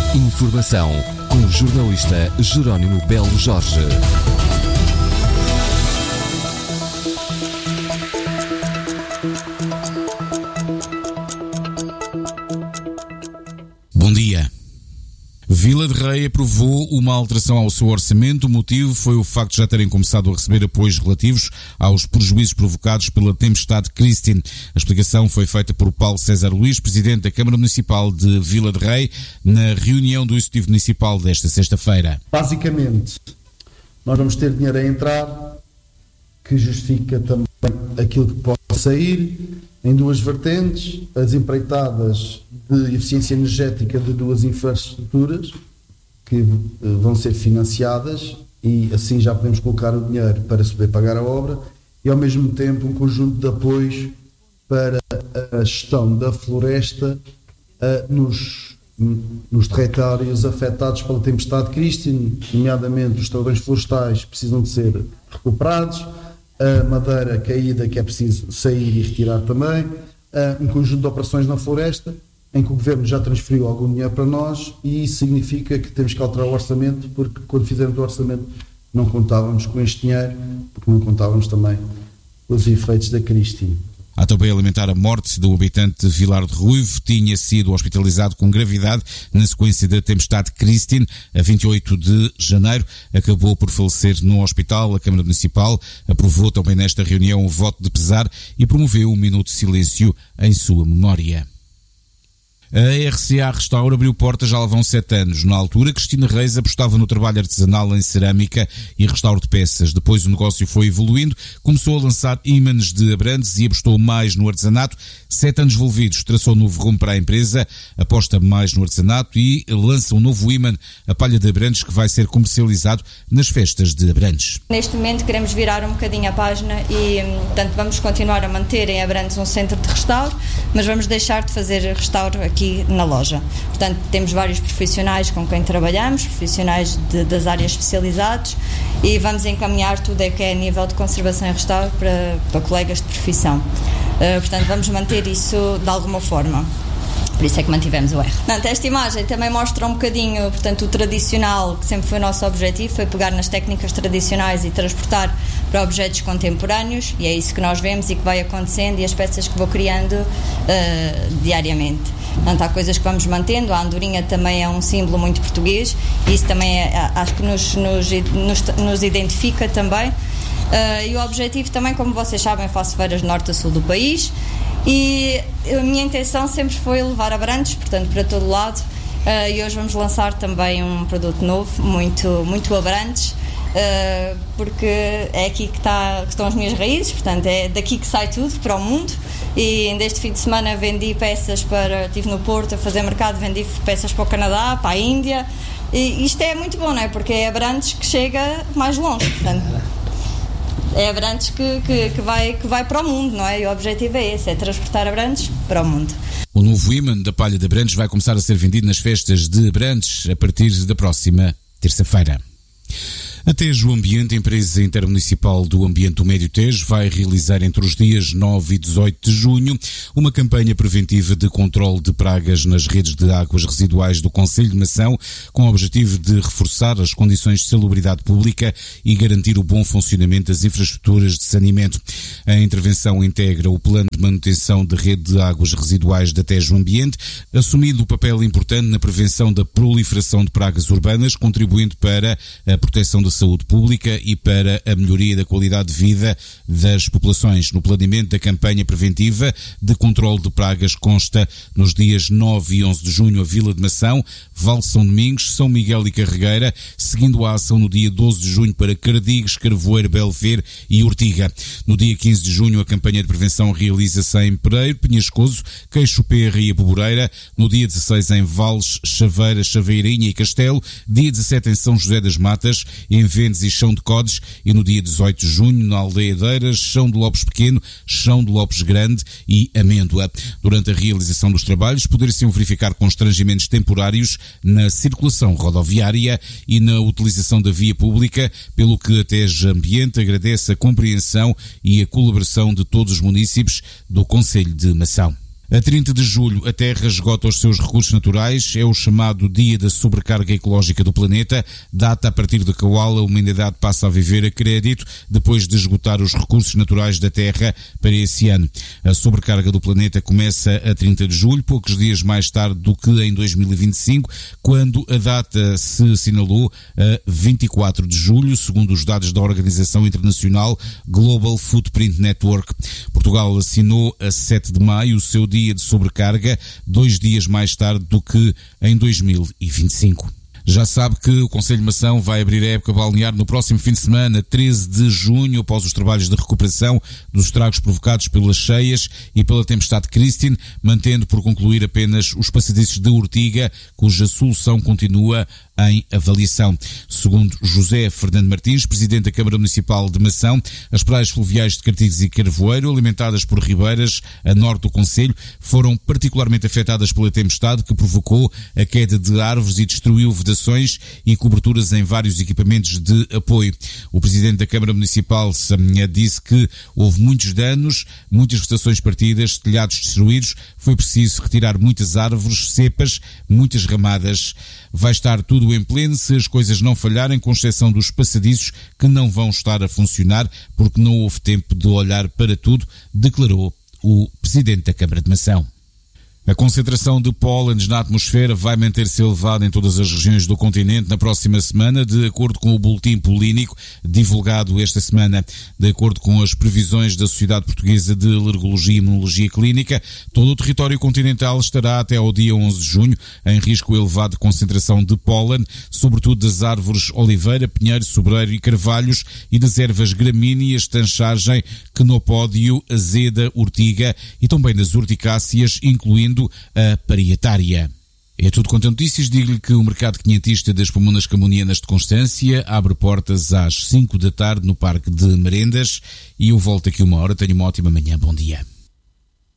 Informação com o jornalista Jerónimo Belo Jorge. Bom dia. Vila de Rei aprovou uma alteração ao seu orçamento. O motivo foi o facto de já terem começado a receber apoios relativos aos prejuízos provocados pela tempestade Christine. A explicação foi feita por Paulo César Luís, presidente da Câmara Municipal de Vila de Rei, na reunião do Executivo Municipal desta sexta-feira. Basicamente, nós vamos ter dinheiro a entrar, que justifica também aquilo que pode sair, em duas vertentes: as empreitadas de eficiência energética de duas infraestruturas que vão ser financiadas, e assim já podemos colocar o dinheiro para se poder pagar a obra, e ao mesmo tempo um conjunto de apoios para a gestão da floresta nos territórios afetados pela tempestade Christine, nomeadamente os travões florestais precisam de ser recuperados, a madeira caída que é preciso sair e retirar também, um conjunto de operações na floresta em que o Governo já transferiu algum dinheiro para nós, e isso significa que temos que alterar o orçamento, porque quando fizemos o orçamento não contávamos com este dinheiro, porque não contávamos também com os efeitos da Christine. Há também a lamentar a morte do habitante de Vilar de Ruivo. Tinha sido hospitalizado com gravidade na sequência da tempestade Christine, a 28 de janeiro. Acabou por falecer no hospital. A Câmara Municipal aprovou também nesta reunião um voto de pesar e promoveu um minuto de silêncio em sua memória. A RCA Restauro abriu portas já lá vão 7 anos. Na altura, Cristina Reis apostava no trabalho artesanal em cerâmica e restauro de peças. Depois o negócio foi evoluindo, começou a lançar ímãs de Abrantes e apostou mais no artesanato. 7 anos envolvidos, traçou um novo rumo para a empresa, aposta mais no artesanato e lança um novo ímã, a palha de Abrantes, que vai ser comercializado nas festas de Abrantes. Neste momento queremos virar um bocadinho a página e, portanto, vamos continuar a manter em Abrantes um centro de restauro, mas vamos deixar de fazer restauro aqui na loja. Portanto, temos vários profissionais com quem trabalhamos, profissionais das áreas especializadas, e vamos encaminhar tudo o que é a nível de conservação e restauro para colegas de profissão. Portanto, vamos manter isso de alguma forma. Por isso é que mantivemos o R. Portanto, esta imagem também mostra um bocadinho, portanto, o tradicional, que sempre foi o nosso objetivo, foi pegar nas técnicas tradicionais e transportar para objetos contemporâneos, e é isso que nós vemos e que vai acontecendo, e as peças que vou criando diariamente. Portanto, há coisas que vamos mantendo. A andorinha também é um símbolo muito português, e isso também acho que nos identifica também. E o objetivo também, como vocês sabem, faço feiras de norte a sul do país, e a minha intenção sempre foi levar Abrantes, portanto, para todo lado, e hoje vamos lançar também um produto novo, muito Abrantes, porque é aqui que estão as minhas raízes, portanto é daqui que sai tudo para o mundo. E deste fim de semana vendi peças estive no Porto a fazer mercado, vendi peças para o Canadá, para a Índia, e isto é muito bom, não é? Porque é Abrantes que chega mais longe, portanto é Abrantes que vai para o mundo, não é? E o objetivo é esse, é transportar Abrantes para o mundo. O novo ímã da palha de Abrantes vai começar a ser vendido nas festas de Abrantes a partir da próxima terça-feira. A Tejo Ambiente, a empresa intermunicipal do ambiente do Médio Tejo, vai realizar entre os dias 9 e 18 de junho uma campanha preventiva de controle de pragas nas redes de águas residuais do Concelho de Mação, com o objetivo de reforçar as condições de salubridade pública e garantir o bom funcionamento das infraestruturas de saneamento. A intervenção integra o plano de manutenção de rede de águas residuais da Tejo Ambiente, assumindo o papel importante na prevenção da proliferação de pragas urbanas, contribuindo para a proteção da saúde pública e para a melhoria da qualidade de vida das populações. No planeamento da campanha preventiva de controle de pragas consta nos dias 9 e 11 de junho a Vila de Mação, Val de São Domingos, São Miguel e Carregueira, seguindo a ação no dia 12 de junho para Cardigues, Carvoeiro, Belver e Ortiga. No dia 15 de junho a campanha de prevenção realiza-se em Pereiro, Penhascoso, Queixo Perra e Aboboreira. No dia 16 em Vales, Chaveira, Chaveirinha e Castelo. Dia 17 em São José das Matas, em Vendes e Chão de Codes, e no dia 18 de junho na Aldeia de Eiras, Chão de Lopes Pequeno, Chão de Lopes Grande e Amêndoa. Durante a realização dos trabalhos poder-se verificar constrangimentos temporários na circulação rodoviária e na utilização da via pública, pelo que a Tejo Ambiente agradece a compreensão e a colaboração de todos os munícipes do Concelho de Mação. A 30 de julho, a Terra esgota os seus recursos naturais, é o chamado Dia da Sobrecarga Ecológica do Planeta, data a partir da qual a humanidade passa a viver a crédito depois de esgotar os recursos naturais da Terra para esse ano. A sobrecarga do planeta começa a 30 de julho, poucos dias mais tarde do que em 2025, quando a data se assinalou a 24 de julho, segundo os dados da Organização Internacional Global Footprint Network. Portugal assinou a 7 de maio o seu dia de sobrecarga, 2 dias mais tarde do que em 2025. Já sabe que o Conselho de Mação vai abrir a época balnear no próximo fim de semana, 13 de junho, após os trabalhos de recuperação dos estragos provocados pelas cheias e pela tempestade Christine, mantendo por concluir apenas os passadiços de Ortiga, cuja solução continua em avaliação. Segundo José Fernando Martins, presidente da Câmara Municipal de Mação, as praias fluviais de Cartigas e Carvoeiro, alimentadas por ribeiras a norte do concelho, foram particularmente afetadas pela tempestade que provocou a queda de árvores e destruiu vedações e coberturas em vários equipamentos de apoio. O presidente da Câmara Municipal disse que houve muitos danos, muitas vegetações partidas, telhados destruídos, foi preciso retirar muitas árvores, cepas, muitas ramadas. Vai estar tudo em pleno se as coisas não falharem, com exceção dos passadiços que não vão estar a funcionar porque não houve tempo de olhar para tudo, declarou o presidente da Câmara de Mação. A concentração de pólenes na atmosfera vai manter-se elevada em todas as regiões do continente na próxima semana, de acordo com o boletim polínico divulgado esta semana. De acordo com as previsões da Sociedade Portuguesa de Alergologia e Imunologia Clínica, todo o território continental estará até ao dia 11 de junho em risco elevado de concentração de pólen, sobretudo das árvores oliveira, pinheiro, sobreiro e carvalhos e das ervas gramíneas, tanchagem, quenopódio, azeda, ortiga e também das urticáceas, incluindo a parietária. É tudo quanto a notícias. Digo-lhe que o mercado quinhentista das Pomonas Camunianas de Constância abre portas às 5 da tarde no Parque de Merendas e eu volto aqui 1 hora. Tenha uma ótima manhã. Bom dia.